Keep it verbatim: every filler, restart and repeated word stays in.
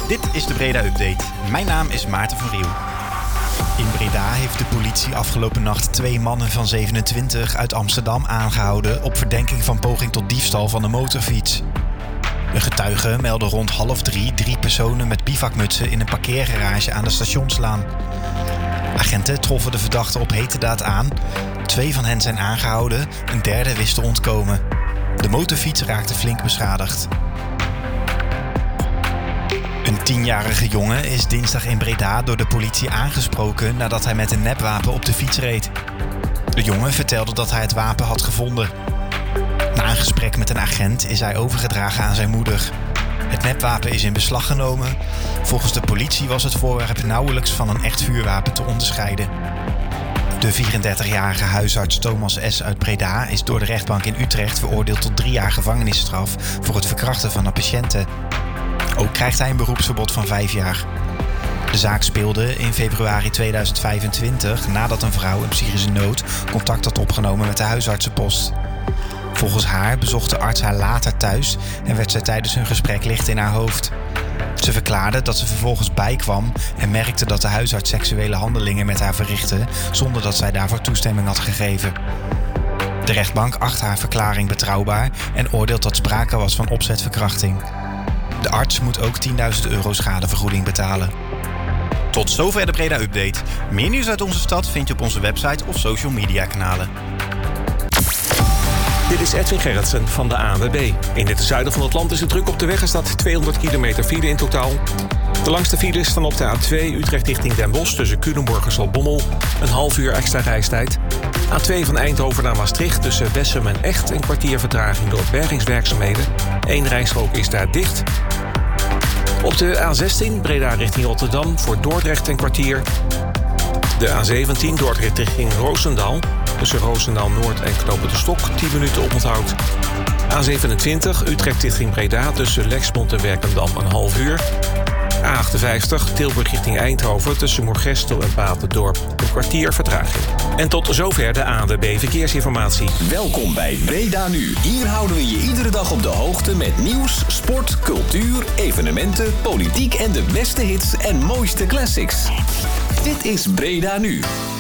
Dit is de Breda Update. Mijn naam is Maarten van Riel. In Breda heeft de politie afgelopen nacht twee mannen van zevenentwintig uit Amsterdam aangehouden op verdenking van poging tot diefstal van een motorfiets. Een getuige meldde rond half drie drie personen met bivakmutsen in een parkeergarage aan de Stationslaan. Agenten troffen de verdachten op heterdaad aan. Twee van hen zijn aangehouden, een derde wist te ontkomen. De motorfiets raakte flink beschadigd. Een tienjarige jongen is dinsdag in Breda door de politie aangesproken nadat hij met een nepwapen op de fiets reed. De jongen vertelde dat hij het wapen had gevonden. Na een gesprek met een agent is hij overgedragen aan zijn moeder. Het nepwapen is in beslag genomen. Volgens de politie was het voorwerp nauwelijks van een echt vuurwapen te onderscheiden. De vierendertigjarige huisarts Thomas S. uit Breda is door de rechtbank in Utrecht veroordeeld tot drie jaar gevangenisstraf voor het verkrachten van een patiënte. Ook krijgt hij een beroepsverbod van vijf jaar. De zaak speelde in februari tweeduizend vijfentwintig nadat een vrouw in psychische nood contact had opgenomen met de huisartsenpost. Volgens haar bezocht de arts haar later thuis en werd zij tijdens hun gesprek licht in haar hoofd. Ze verklaarde dat ze vervolgens bijkwam en merkte dat de huisarts seksuele handelingen met haar verrichtte zonder dat zij daarvoor toestemming had gegeven. De rechtbank acht haar verklaring betrouwbaar en oordeelt dat sprake was van opzetverkrachting. De arts moet ook tienduizend euro schadevergoeding betalen. Tot zover de Breda Update. Meer nieuws uit onze stad vind je op onze website of social media kanalen. Dit is Edwin Gerritsen van de A N W B. In het zuiden van het land is het druk op de weg. Er staat tweehonderd kilometer file in totaal. De langste files staan op de A twee Utrecht richting Den Bosch tussen Culemborg en Zaltbommel. Een half uur extra reistijd. A twee van Eindhoven naar Maastricht tussen Wessem en Echt een kwartier vertraging door bergingswerkzaamheden. Eén rijstrook is daar dicht. Op de A zestien Breda richting Rotterdam voor Dordrecht een kwartier. De A zeventien Dordrecht richting Roosendaal. Tussen Roosendaal Noord en Knopen de Stok tien minuten oponthoud. A zevenentwintig Utrecht richting Breda tussen Lexmond en Werkendam een half uur. A achtenvijftig Tilburg richting Eindhoven tussen Moergestel en Batendorp een kwartier vertraging. En tot zover de A N W B Verkeersinformatie. Welkom bij Breda Nu. Hier houden we je iedere dag op de hoogte met nieuws, sport, cultuur, evenementen, politiek en de beste hits en mooiste classics. Dit is Breda Nu.